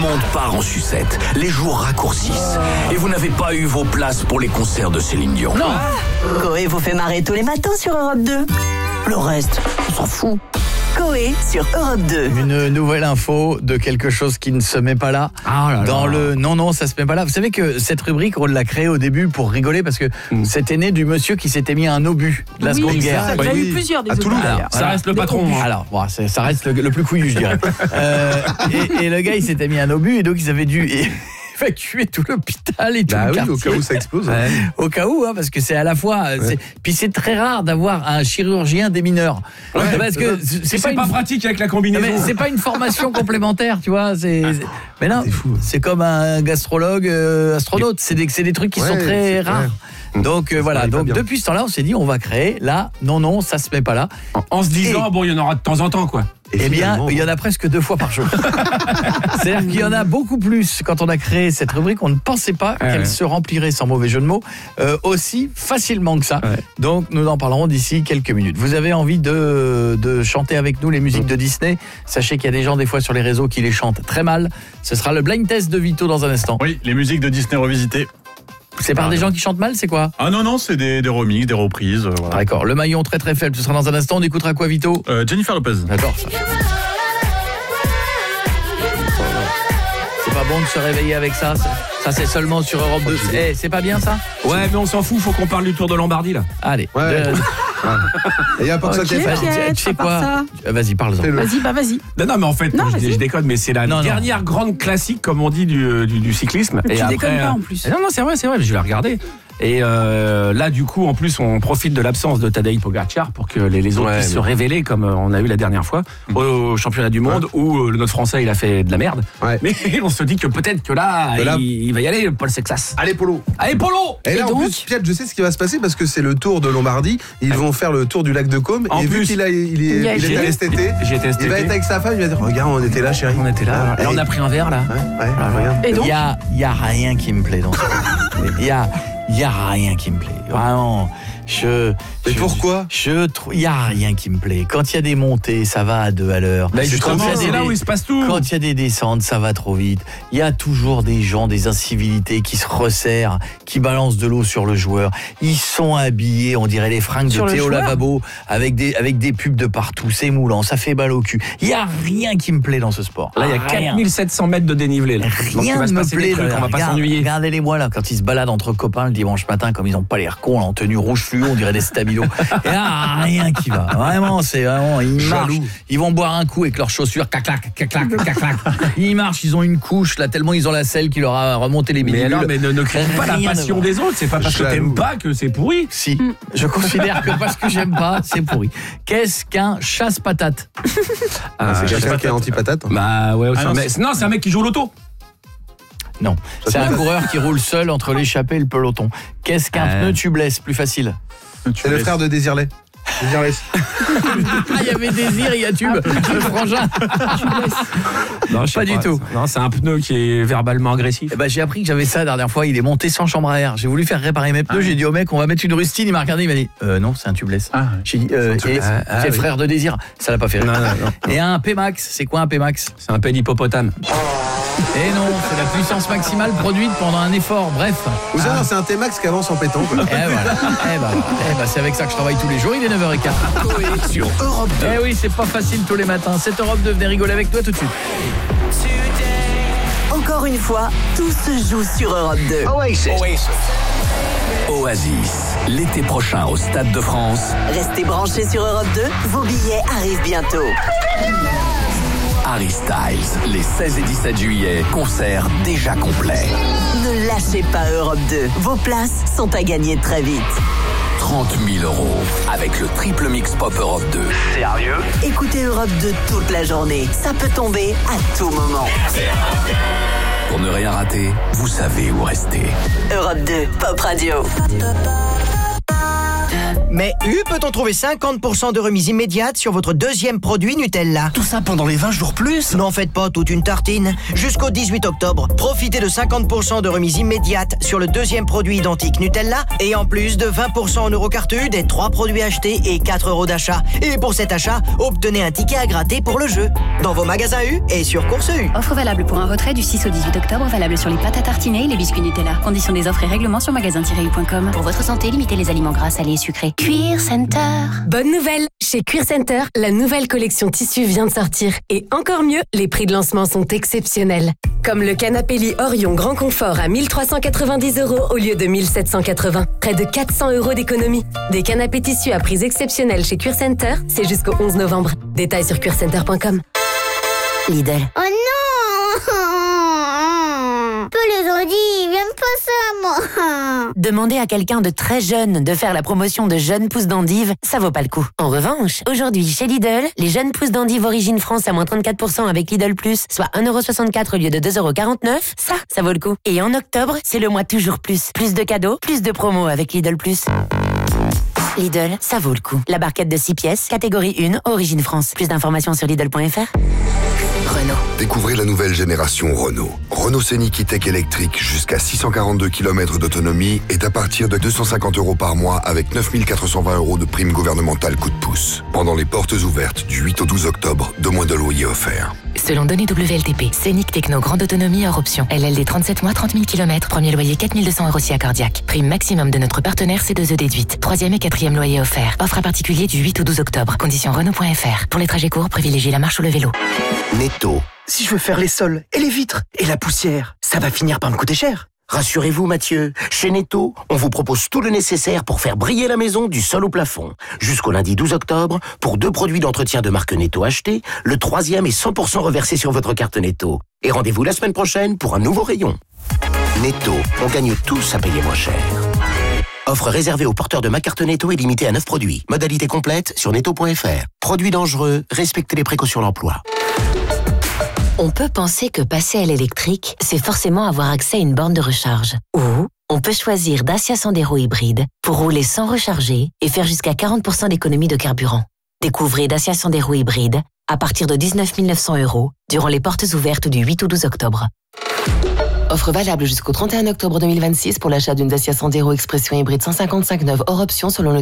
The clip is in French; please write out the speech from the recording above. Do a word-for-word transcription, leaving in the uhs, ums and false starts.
monde part en sucette. Les jours raccourcissent. Et vous n'avez pas eu vos places pour les concerts de Céline Dion. Non. Coé vous fait marrer tous les matins sur Europe deux. Le reste, on s'en fout. Coé sur Europe deux. Une nouvelle info de quelque chose qui ne se met pas là. Ah là là. Dans le non non, ça se met pas là. Vous savez que cette rubrique on l'a créée au début pour rigoler parce que mm. c'était né du monsieur qui s'était mis un obus de la oui, Seconde Guerre. Il y a eu plusieurs des à Toulouse. Alors, ça voilà. reste le patron. Hein. Alors, bon, ça reste le, le plus couillu, je dirais. euh, et, et le gars, il s'était mis un obus et donc ils avaient dû évacuer tout l'hôpital et tout bah le oui, quartier. au cas où ça explose. Ouais. Au cas où, hein, parce que c'est à la fois. Ouais. C'est, puis c'est très rare d'avoir un chirurgien des mineurs. Ouais, parce que c'est, c'est, pas, c'est pas une... pratique avec la combinaison. Non, mais c'est pas une formation complémentaire, tu vois. C'est, c'est... Mais non, c'est, c'est comme un gastrologue, euh, astronaute. C'est des, c'est des trucs qui ouais, sont très rares. Ouais. Donc euh, voilà. Donc depuis ce temps-là, on s'est dit, on va créer. Là, non, non, ça se met pas là. En, en se disant, et... bon, il y en aura de temps en temps, quoi. Et eh bien, il y en a presque deux fois par jour. C'est-à-dire qu'il y en a beaucoup plus. Quand on a créé cette rubrique, on ne pensait pas ouais, qu'elle ouais. se remplirait, sans mauvais jeu de mots, euh, aussi facilement que ça. Ouais. Donc, nous en parlerons d'ici quelques minutes. Vous avez envie de, de chanter avec nous les musiques de Disney? Sachez qu'il y a des gens, des fois, sur les réseaux qui les chantent très mal. Ce sera le blind test de Vito dans un instant. Oui, les musiques de Disney revisitées. C'est par ah, des gens qui chantent mal, c'est quoi? Ah non, non, c'est des, des remixes, des reprises. Euh, voilà. D'accord, le maillon très très faible, ce sera dans un instant. On écoutera quoi, Vito? euh, Jennifer Lopez. D'accord, ça. C'est pas bon de se réveiller avec ça. Ça, c'est seulement sur Europe deux. Eh, c'est pas bien ça? Ouais, mais on s'en fout, faut qu'on parle du Tour de Lombardie là. Allez. Ouais. De... Il y a pas que okay, ça qui est Tu sais quoi? Vas-y, parle-en. Vas-y, bah vas-y. Non, non, mais en fait, non, je, je déconne, mais c'est la non, dernière non. grande classique, comme on dit, du, du, du cyclisme. Mais et tu après, déconnes pas en plus. Non, non, c'est vrai, c'est vrai, je vais la regarder. Et euh, là, du coup, en plus, on profite de l'absence de Tadej Pogacar pour que les, les autres ouais, puissent mais... se révéler, comme on a eu la dernière fois, mmh. au championnat du monde, ouais. où euh, notre Français, il a fait de la merde. Ouais. Mais on se dit que peut-être que là, là... Il, il va y aller, Paul Sexas. Allez, Polo. Allez, Polo. Et, et là, donc... en plus, Pierre, je sais ce qui va se passer parce que c'est le Tour de Lombardie. Ils ouais. vont faire le tour du lac de Côme. En et plus, vu qu'il a, il est, il est, il est cet été, il va être avec sa femme, il va dire, regarde, on était là, chérie. On était là. Là, on a pris un verre, là. Ouais, ouais, regarde. Et donc, il y a, il y a rien qui me plaît dans ça. Il y a... Il n'y a rien qui me plaît. Vraiment, je... Mais je, pourquoi je trouve... Il n'y a rien qui me plaît. Quand il y a des montées, ça va à deux à l'heure. Bah, justement, c'est des, là où il se passe tout. Quand il y a des descentes, ça va trop vite. Il y a toujours des gens, des incivilités qui se resserrent, qui balancent de l'eau sur le joueur. Ils sont habillés, on dirait les fringues sur de Théo Lavabo, avec des, avec des pubs de partout. C'est moulant, ça fait balle au cul. Il n'y a rien qui me plaît dans ce sport. Là, il y a quatre mille sept cents mètres de dénivelé. Là. Rien ne me plaît. Trucs, on va pas Regarde, s'ennuyer. Regardez-les moi là, quand ils se baladent entre copains le dimanche matin, comme ils n'ont pas l'air cons, en tenue rouge fluo, on dirait des stabilos. Et là, rien qui va. Vraiment, c'est vraiment, ils marchent. Ils vont boire un coup avec leurs chaussures, clac, clac, clac, clac, clac, clac. Ils marchent, ils ont une couche, là, tellement ils ont la selle qui leur a remonté les bidules. Mais alors, mais ne, ne crée pas la passion des autres. C'est pas parce que t'aimes pas que c'est pourri. Si, je considère que parce que j'aime pas, c'est pourri. Qu'est-ce qu'un chasse-patate? Ah, c'est quelqu'un qui est anti-patate. Bah ouais, ah, non, mais, non, c'est un mec qui joue au loto. Non, c'est un coureur qui roule seul entre l'échappée et le peloton. Qu'est-ce qu'un euh... pneu tubeless? Plus facile. C'est le frère de Désirless. Désirless. Ah, il y avait Désir, il y a Tube, le frangin. Non, pas, pas du tout. Non, c'est un pneu qui est verbalement agressif. Eh ben, j'ai appris que j'avais ça la dernière fois. Il est monté sans chambre à air. J'ai voulu faire réparer mes pneus. Ah, j'ai dit au mec, on va mettre une rustine. Il m'a regardé, il m'a dit, euh, non, c'est un tubeless. Ah, j'ai dit, euh, c'est ah, ah, oui. frère de Désir. Ça l'a pas fait rire. Non, non, non. Et un P-Max, c'est quoi un P-Max? C'est un P d'hippopotame. Et non, c'est la puissance maximale produite pendant un effort. Bref. Vous savez, ah. c'est un T-Max qui avance en pétant. Quoi. Et voilà. Et bah, et bah, c'est avec ça que je travaille tous les jours. Il est neuf heures quinze. Sur Europe deux. Eh oui, c'est pas facile tous les matins. C'est Europe deux, venez rigoler avec toi tout de suite. Encore une fois, tout se joue sur Europe deux. Oasis. Oasis. Oasis, l'été prochain au Stade de France. Restez branchés sur Europe deux, vos billets arrivent bientôt. Harry Styles, les seize et dix-sept juillet, concert déjà complet. Ne lâchez pas Europe deux, vos places sont à gagner très vite. trente mille euros avec le triple mix pop Europe deux. Sérieux? Écoutez Europe deux toute la journée, ça peut tomber à tout moment. Pour ne rien rater, vous savez où rester. Europe deux, Pop Radio. Mais U peut-on trouver cinquante pour cent de remise immédiate sur votre deuxième produit Nutella. Tout ça pendant les vingt jours plus? N'en faites pas toute une tartine. Jusqu'au dix-huit octobre, profitez de cinquante pour cent de remise immédiate sur le deuxième produit identique Nutella et en plus de vingt pour cent en Eurocarte U des trois produits achetés et quatre euros d'achat. Et pour cet achat, obtenez un ticket à gratter pour le jeu. Dans vos magasins U et sur Course U. Offre valable pour un retrait du six au dix-huit octobre, valable sur les pâtes à tartiner et les biscuits Nutella. Conditions des offres et règlements sur magasin tiret u point com. Pour votre santé, limitez les aliments gras, salés et sucrés. Cuir Center. Bonne nouvelle! Chez Cuir Center, la nouvelle collection tissu vient de sortir. Et encore mieux, les prix de lancement sont exceptionnels. Comme le canapé lit Orion Grand Confort à mille trois cent quatre-vingt-dix euros au lieu de mille sept cent quatre-vingts. Près de quatre cents euros d'économie. Des canapés tissus à prix exceptionnels chez Cuir Center, c'est jusqu'au onze novembre. Détails sur cuir center point com. Lidl. Oh non! Peu les ont dit, j'aime pas ça, moi. Demander à quelqu'un de très jeune de faire la promotion de jeunes pousses d'endive, ça vaut pas le coup. En revanche, aujourd'hui, chez Lidl, les jeunes pousses d'endive origine France à moins trente-quatre pour cent avec Lidl Plus, soit un euro soixante-quatre au lieu de deux euros quarante-neuf, ça, ça vaut le coup. Et en octobre, c'est le mois toujours plus. Plus de cadeaux, plus de promos avec Lidl Plus. Lidl, ça vaut le coup. La barquette de six pièces, catégorie un, origine France. Plus d'informations sur Lidl point F R. Renault. Découvrez la nouvelle génération Renault. Renault Scénic E-Tech électrique jusqu'à six cent quarante-deux kilomètres d'autonomie est à partir de deux cent cinquante euros par mois avec neuf mille quatre cent vingt euros de prime gouvernementale coup de pouce. Pendant les portes ouvertes du huit au douze octobre, deux mois de loyer offerts. Selon données W L T P, Scénic Techno grande autonomie hors option. L L D trente-sept mois, trente mille kilomètres, premier loyer quatre mille deux cents euros si accordiaque. Prime maximum de notre partenaire C deux E déduite. Troisième et quatrième loyer offert. Offre à particulier du huit au douze octobre. Conditions Renault point F R. Pour les trajets courts, privilégiez la marche ou le vélo. Netto. Si je veux faire les sols et les vitres et la poussière, ça va finir par me coûter cher. Rassurez-vous Mathieu, chez Netto, on vous propose tout le nécessaire pour faire briller la maison du sol au plafond. Jusqu'au lundi douze octobre, pour deux produits d'entretien de marque Netto achetés, le troisième est cent pour cent reversé sur votre carte Netto. Et rendez-vous la semaine prochaine pour un nouveau rayon. Netto, on gagne tous à payer moins cher. Offre réservée aux porteurs de ma carte Netto et limitée à neuf produits. Modalité complète sur netto point F R. Produits dangereux, respectez les précautions d'emploi. On peut penser que passer à l'électrique, c'est forcément avoir accès à une borne de recharge. Ou on peut choisir Dacia Sandero hybride pour rouler sans recharger et faire jusqu'à quarante pour cent d'économie de carburant. Découvrez Dacia Sandero hybride à partir de dix-neuf mille neuf cents euros durant les portes ouvertes du huit au douze octobre. Offre valable jusqu'au trente et un octobre deux mille vingt-six pour l'achat d'une Dacia Sandero Expression hybride cent cinquante-cinq neuve hors option selon le